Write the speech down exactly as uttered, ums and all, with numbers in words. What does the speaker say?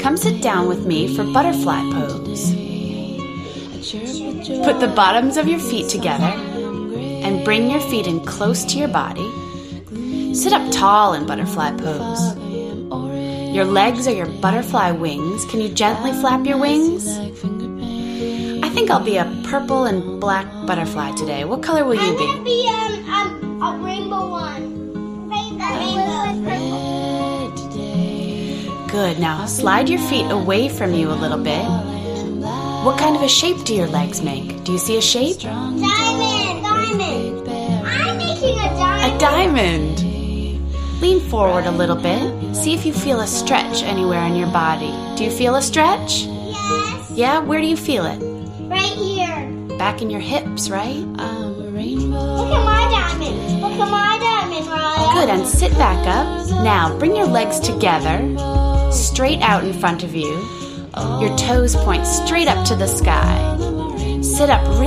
Come sit down with me for butterfly pose. Put the bottoms of your feet together and bring your feet in close to your body. Sit up tall in butterfly pose. Your legs are your butterfly wings. Can you gently flap your wings? I think I'll be a purple and black butterfly today. What color will you I'm be? gonna be um, um, a rainbow one. Rainbow, rainbow. Good. Now slide your feet away from you a little bit. What kind of a shape do your legs make? Do you see a shape? Diamond, diamond. I'm making a diamond. A diamond. Lean forward a little bit. See if you feel a stretch anywhere in your body. Do you feel a stretch? Yes. Yeah? Where do you feel it? Right here. Back in your hips, right? Look at my diamond. Look at my diamond, Raya. Good, and sit back up. Now, bring your legs together, straight out in front of you. Your toes point straight up to the sky. Sit up really